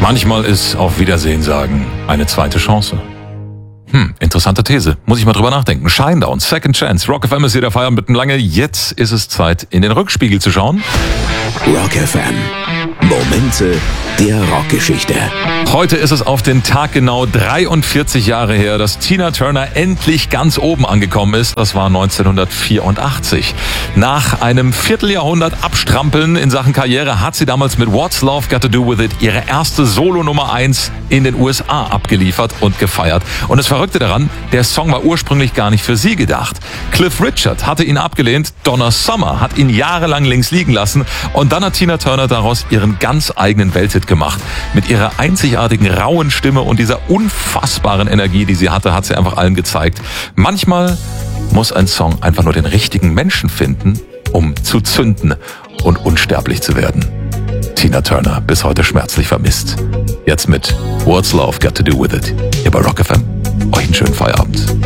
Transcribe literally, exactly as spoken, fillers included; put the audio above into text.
Manchmal ist auf Wiedersehen sagen eine zweite Chance. Hm, interessante These. Muss ich mal drüber nachdenken. Shinedown, Second Chance. Rock F M ist hier der Feierabend mit lange. Jetzt ist es Zeit, in den Rückspiegel zu schauen. Rock F M. Momente der Rockgeschichte. Heute ist es auf den Tag genau dreiundvierzig Jahre her, dass Tina Turner endlich ganz oben angekommen ist. Das war neunzehnhundertvierundachtzig. Nach einem Vierteljahrhundert Abstrampeln in Sachen Karriere hat sie damals mit What's Love Got to Do With It ihre erste Solo-Nummer eins in den U S A abgeliefert und gefeiert. Und das Verrückte daran, der Song war ursprünglich gar nicht für sie gedacht. Cliff Richard hatte ihn abgelehnt, Donna Summer hat ihn jahrelang links liegen lassen und dann hat Tina Turner daraus ihren ganz eigenen Welthit gemacht. Mit ihrer einzigartigen, rauen Stimme und dieser unfassbaren Energie, die sie hatte, hat sie einfach allen gezeigt. Manchmal muss ein Song einfach nur den richtigen Menschen finden, um zu zünden und unsterblich zu werden. Tina Turner, bis heute schmerzlich vermisst. Jetzt mit What's Love Got to Do With It. Hier bei Rock F M. Euch einen schönen Feierabend.